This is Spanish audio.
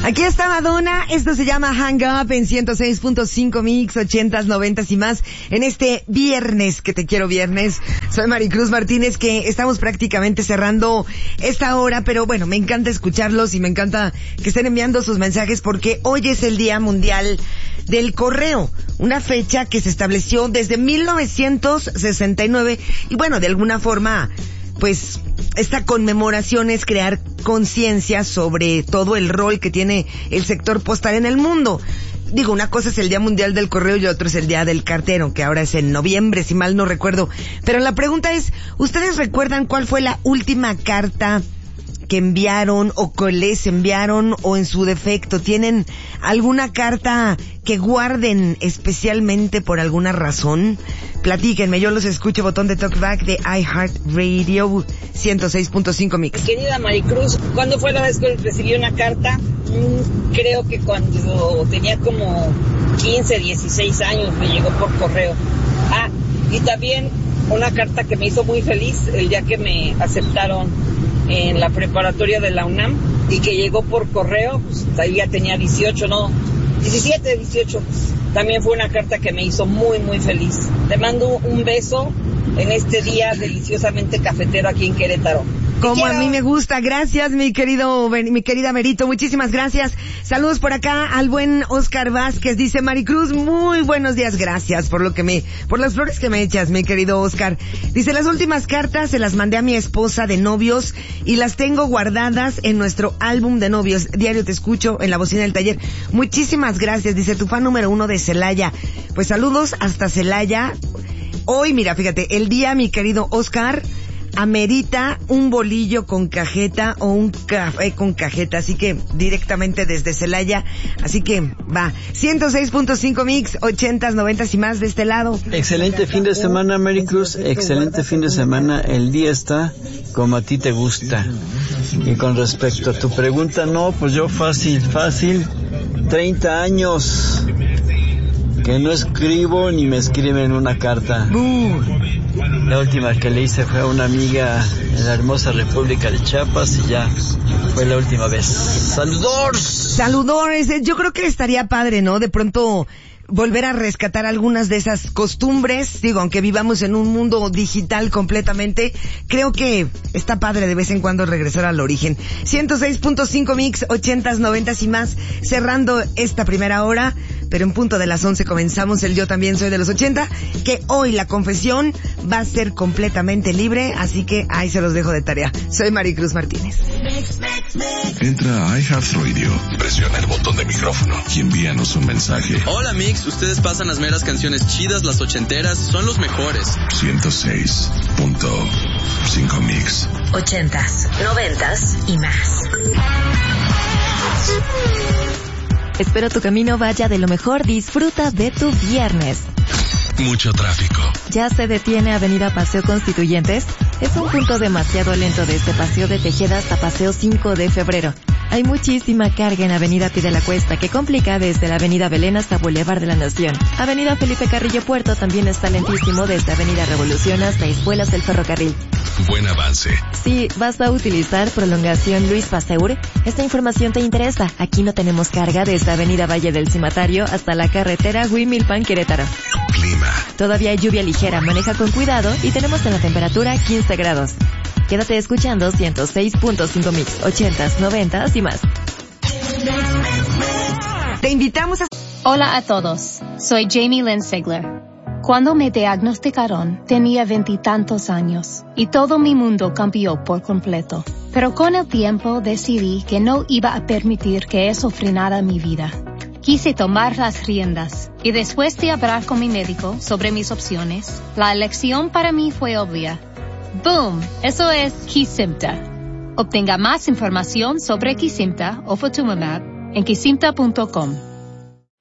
Aquí está Madonna, esto se llama Hang Up en 106.5 Mix, 80s, 90s y más, en este viernes, que te quiero viernes. Soy Maricruz Martínez, que estamos prácticamente cerrando esta hora, pero bueno, me encanta escucharlos y me encanta que estén enviando sus mensajes porque hoy es el Día Mundial del Correo, una fecha que se estableció desde 1969 y bueno, de alguna forma, pues esta conmemoración es crear conciencia sobre todo el rol que tiene el sector postal en el mundo. Digo, una cosa es el Día Mundial del Correo y otro es el Día del Cartero, que ahora es en noviembre, si mal no recuerdo. Pero la pregunta es, ¿ustedes recuerdan cuál fue la última carta que enviaron o que les enviaron, o en su defecto tienen alguna carta que guarden especialmente por alguna razón? Platíquenme, yo los escucho. Botón de Talkback de iHeartRadio 106.5 Mix. Querida Maricruz, ¿cuándo fue la vez que recibí una carta? Creo que cuando tenía como 15, 16 años me llegó por correo. Y también una carta que me hizo muy feliz el día que me aceptaron en la preparatoria de la UNAM y que llegó por correo, pues ahí ya tenía 17, 18. También fue una carta que me hizo muy, muy feliz. Te mando un beso en este día deliciosamente cafetero aquí en Querétaro. Como a mí me gusta. Gracias, mi querida Merito. Muchísimas gracias. Saludos por acá al buen Oscar Vázquez. Dice Maricruz, muy buenos días. Gracias por las flores que me echas, mi querido Oscar. Dice, las últimas cartas se las mandé a mi esposa de novios y las tengo guardadas en nuestro álbum de novios. Diario te escucho en la bocina del taller. Muchísimas gracias. Dice, tu fan número 1 de Celaya. Pues saludos hasta Celaya. Hoy, mira, fíjate, el día, mi querido Oscar, amerita un bolillo con cajeta o un café con cajeta, así que directamente desde Celaya, así que va, 106.5 Mix, 80s, 90s y más de este lado. Excelente fin de semana, Maricruz, excelente fin de semana, el día está como a ti te gusta. Y con respecto a tu pregunta, no, pues yo fácil, 30 años que no escribo ni me escriben una carta. La última que le hice fue a una amiga en la hermosa República de Chiapas y ya fue la última vez. ¡Saludores! Yo creo que estaría padre, ¿no? De pronto volver a rescatar algunas de esas costumbres. Digo, aunque vivamos en un mundo digital completamente, creo que está padre de vez en cuando regresar al origen. 106.5 Mix, 80s, 90s y más, cerrando esta primera hora, pero en punto de las 11 comenzamos el Yo También Soy de los 80, que hoy la confesión va a ser completamente libre, así que ahí se los dejo de tarea. Soy Maricruz Martínez. Entra a iHeartRadio, presiona el botón de micrófono y envíanos un mensaje. Hola Mix, ustedes pasan las meras canciones chidas, las ochenteras, son los mejores. 106.5 Mix. 80s, 90s y más. Espero tu camino vaya de lo mejor, disfruta de tu viernes. Mucho tráfico. ¿Ya se detiene Avenida Paseo Constituyentes? Es un punto demasiado lento desde Paseo de Tejeda hasta Paseo 5 de Febrero. Hay muchísima carga en Avenida Pie de la Cuesta que complica desde la Avenida Belén hasta Boulevard de la Nación. Avenida Felipe Carrillo Puerto también está lentísimo desde Avenida Revolución hasta Espuelas del Ferrocarril. Buen avance. Si vas a utilizar prolongación Luis Pasteur, esta información te interesa. Aquí no tenemos carga desde Avenida Valle del Cimatario hasta la carretera Huimilpan Querétaro. Clima. Todavía hay lluvia ligera, maneja con cuidado y tenemos en la temperatura 15 grados. Quédate escuchando 106.5 Mix, 80s, 90s y más. Te invitamos a... Hola a todos, soy Jamie Lynn Sigler. Cuando me diagnosticaron, tenía 20 y tantos años y todo mi mundo cambió por completo. Pero con el tiempo decidí que no iba a permitir que eso frenara mi vida. Quise tomar las riendas y después de hablar con mi médico sobre mis opciones, la elección para mí fue obvia. ¡Boom! Eso es Kesimpta. Obtenga más información sobre Kesimpta o Ofatumumab en kesimpta.com.